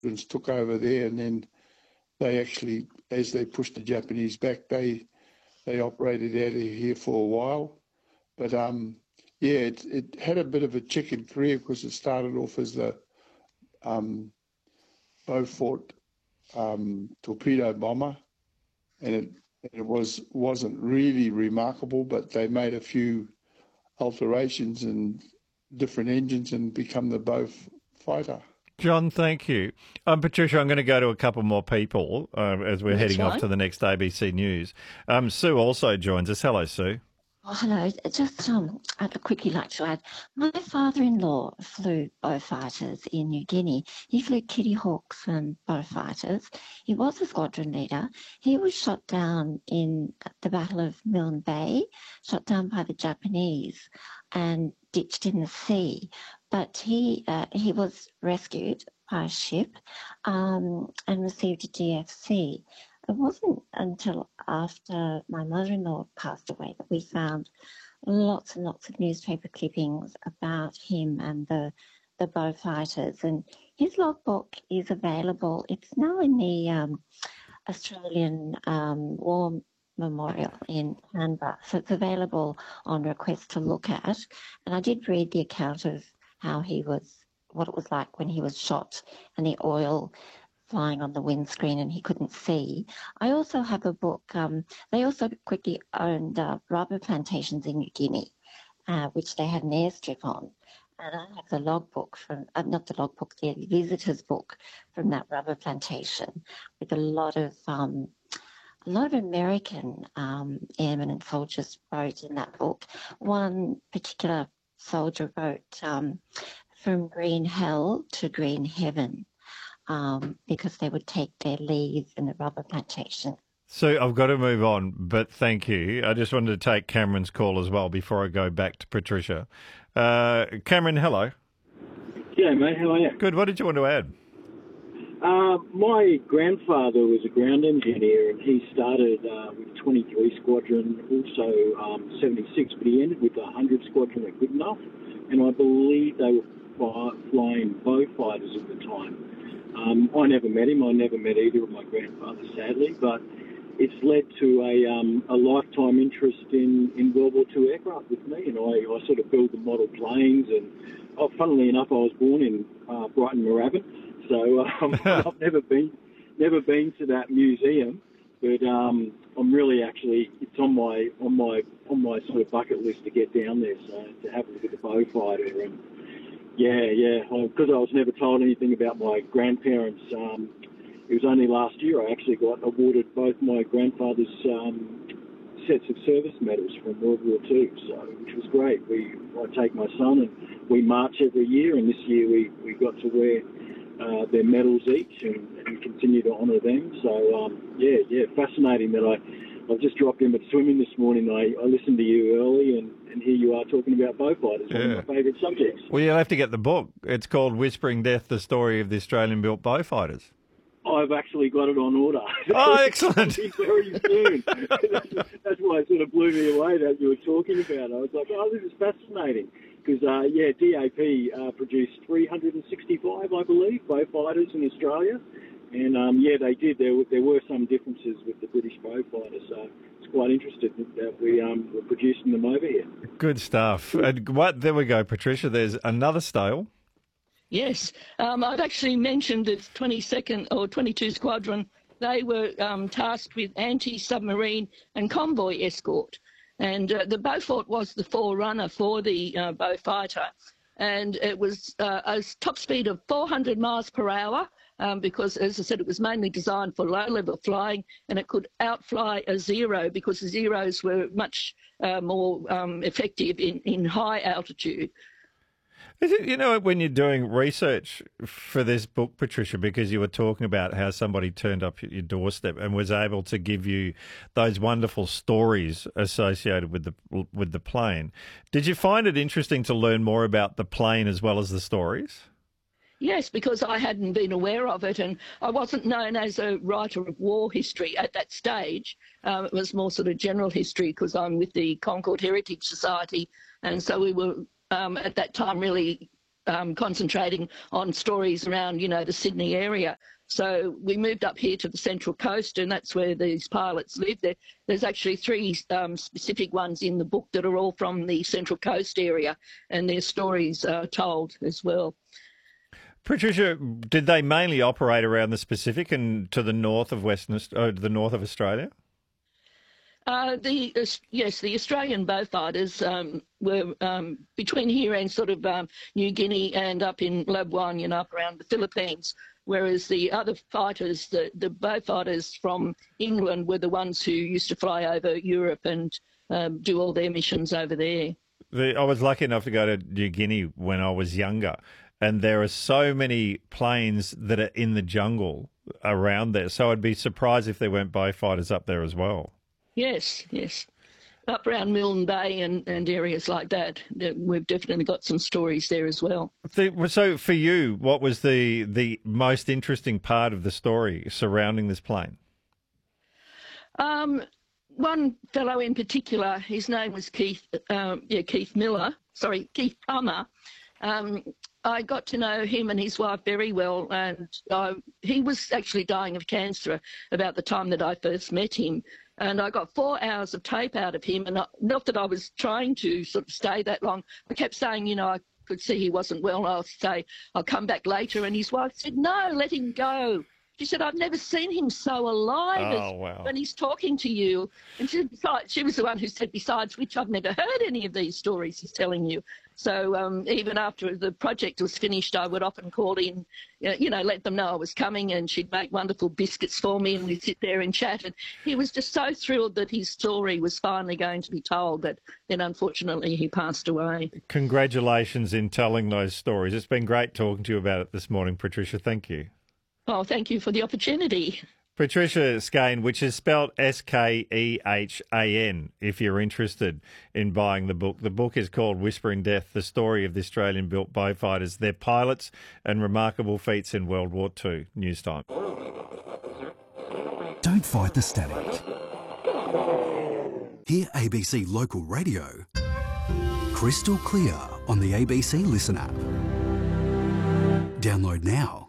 took over there, and then they actually, as they pushed the Japanese back, they operated out of here for a while. But it had a bit of a checkered career because it started off as the Beaufort torpedo bomber, and it wasn't really remarkable, but they made a few alterations and different engines and become the Beaufighter. John, thank you. Patricia, I'm going to go to a couple more people as we're heading off to the next ABC News. Sue also joins us. Hello, Sue. Oh, hello. Just I'd quickly like to add, my father-in-law flew Beaufighters in New Guinea. He flew Kitty Hawks and Beaufighters. He was a squadron leader. He was shot down in the Battle of Milne Bay, shot down by the Japanese and ditched in the sea. But he was rescued by a ship and received a DFC. It wasn't until after my mother-in-law passed away that we found lots and lots of newspaper clippings about him and the Beaufighters. And his logbook is available. It's now in the Australian War Memorial in Canberra. So it's available on request to look at. And I did read the account of what it was like when he was shot and the oil flying on the windscreen and he couldn't see. I also have a book. They also quickly owned rubber plantations in New Guinea, which they had an airstrip on. And I have the logbook from, not the logbook, the visitor's book from that rubber plantation with a lot of American airmen and soldiers wrote in that book. One particular soldier wrote from green hell to green heaven. Because they would take their leave in the rubber plantation. So I've got to move on, but thank you. I just wanted to take Cameron's call as well before I go back to Patricia. Cameron, hello. Yeah, mate, how are you? Good. What did you want to add? My grandfather was a ground engineer, and he started with 23 Squadron, also 76, but he ended with the 100 Squadron at Goodenough, and I believe they were flying Beaufighters at the time. I never met him. I never met either of my grandfathers, sadly, but it's led to a lifetime interest in World War II aircraft with me, and I sort of build the model planes. And funnily enough, I was born in Brighton, Moorabbin, so I've never been to that museum, but I'm really it's on my sort of bucket list to get down there, so to have a look at the Beaufighter. And yeah, because I was never told anything about my grandparents. It was only last year I actually got awarded both my grandfather's sets of service medals from World War II, which was great. I take my son and we march every year, and this year we got to wear their medals each and continue to honour them. So yeah, fascinating that I've just dropped in at swimming this morning. I listened to you early, and here you are talking about Beaufighters, one of my favourite subjects. Well, you'll have to get the book. It's called Whispering Death, the Story of the Australian-Built Beaufighters. I've actually got it on order. Oh, excellent. Very soon. That's why it sort of blew me away that you were talking about it. I was like, oh, this is fascinating. Because, DAP produced 365, I believe, Beaufighters in Australia. And, they did. There were some differences with the British Beaufighter, so it's quite interesting that we're producing them over here. Good stuff. And there we go, Patricia. There's another stale. Yes. I've actually mentioned the 22nd or 22 Squadron. They were tasked with anti-submarine and convoy escort. And the Beaufort was the forerunner for the Beaufighter. And it was a top speed of 400 miles per hour. Because, as I said, it was mainly designed for low-level flying, and it could outfly a Zero because the Zeros were much more effective in high altitude. Is it, when you're doing research for this book, Patricia, because you were talking about how somebody turned up at your doorstep and was able to give you those wonderful stories associated with the plane, did you find it interesting to learn more about the plane as well as the stories? Yes, because I hadn't been aware of it, and I wasn't known as a writer of war history at that stage. It was more sort of general history because I'm with the Concord Heritage Society, and so we were at that time really concentrating on stories around, the Sydney area. So we moved up here to the Central Coast, and that's where these pilots live. There's actually 3 specific ones in the book that are all from the Central Coast area, and their stories are told as well. Patricia, did they mainly operate around the Pacific and to the north of the north of Australia? The Australian Beaufighters were between here and sort of New Guinea and up in Labuan, up around the Philippines, whereas the other fighters, the Beaufighters from England, were the ones who used to fly over Europe and do all their missions over there. I was lucky enough to go to New Guinea when I was younger, and there are so many planes that are in the jungle around there, so I'd be surprised if there weren't Beaufighters up there as well. Yes. Up around Milne Bay and areas like that, we've definitely got some stories there as well. So for you, what was the most interesting part of the story surrounding this plane? One fellow in particular, his name was Keith Plummer. I got to know him and his wife very well, and he was actually dying of cancer about the time that I first met him. And I got 4 hours of tape out of him, and not that I was trying to sort of stay that long. I kept saying, I could see he wasn't well. I'll say, I'll come back later. And his wife said, no, let him go. She said, I've never seen him so alive when he's talking to you. And she was the one who said, besides which, I've never heard any of these stories he's telling you. So even after the project was finished, I would often call in, let them know I was coming, and she'd make wonderful biscuits for me, and we'd sit there and chat. And he was just so thrilled that his story was finally going to be told, that then unfortunately he passed away. Congratulations in telling those stories. It's been great talking to you about it this morning, Patricia. Thank you. Oh, thank you for the opportunity. Patricia Skane, which is spelled Skehan, if you're interested in buying the book. The book is called Whispering Death, the story of the Australian-built Beaufighters, their pilots and remarkable feats in World War II. News time. Don't fight the static. Hear ABC Local Radio crystal clear on the ABC Listen app. Download now.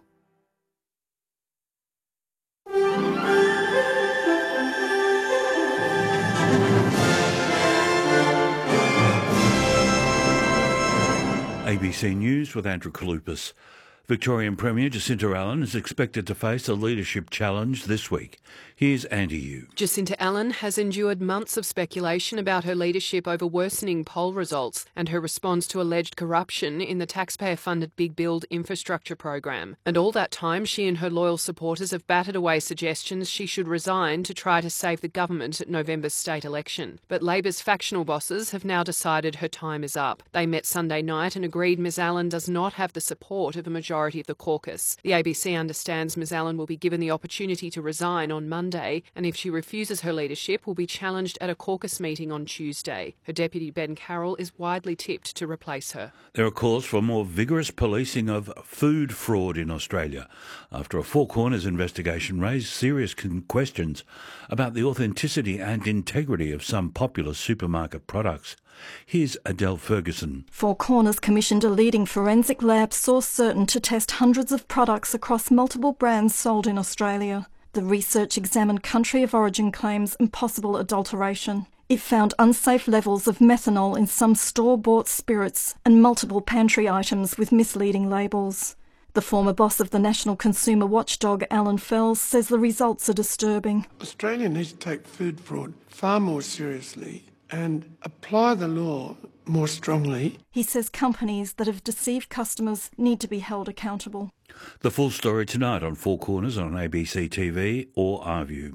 ABC News with Andrew Kalupas. Victorian Premier Jacinta Allen is expected to face a leadership challenge this week. Here's Andy Yu. Jacinta Allen has endured months of speculation about her leadership over worsening poll results and her response to alleged corruption in the taxpayer-funded Big Build infrastructure program. And all that time, she and her loyal supporters have battered away suggestions she should resign to try to save the government at November's state election. But Labor's factional bosses have now decided her time is up. They met Sunday night and agreed Ms Allen does not have the support of a majority of the caucus. The ABC understands Ms Allen will be given the opportunity to resign on Monday, and if she refuses her leadership, will be challenged at a caucus meeting on Tuesday. Her deputy Ben Carroll is widely tipped to replace her. There are calls for more vigorous policing of food fraud in Australia after a Four Corners investigation raised serious questions about the authenticity and integrity of some popular supermarket products. Here's Adele Ferguson. Four Corners commissioned a leading forensic lab source certain to test hundreds of products across multiple brands sold in Australia. The research examined country of origin claims and possible adulteration. It found unsafe levels of methanol in some store-bought spirits and multiple pantry items with misleading labels. The former boss of the National Consumer Watchdog, Alan Fells, says the results are disturbing. Australia needs to take food fraud far more seriously and apply the law more strongly. He says companies that have deceived customers need to be held accountable. The full story tonight on Four Corners on ABC TV or RView.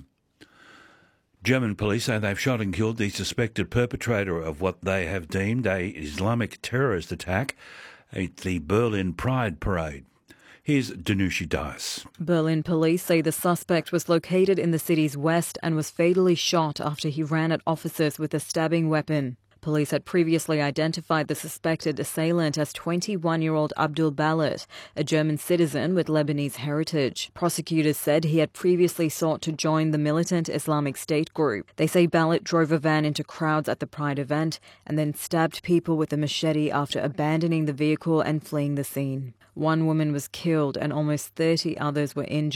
German police say they've shot and killed the suspected perpetrator of what they have deemed an Islamic terrorist attack at the Berlin Pride Parade. Here's Danushi Dias. Berlin police say the suspect was located in the city's west and was fatally shot after he ran at officers with a stabbing weapon. Police had previously identified the suspected assailant as 21-year-old Abdul Balat, a German citizen with Lebanese heritage. Prosecutors said he had previously sought to join the militant Islamic State group. They say Balat drove a van into crowds at the Pride event and then stabbed people with a machete after abandoning the vehicle and fleeing the scene. One woman was killed and almost 30 others were injured.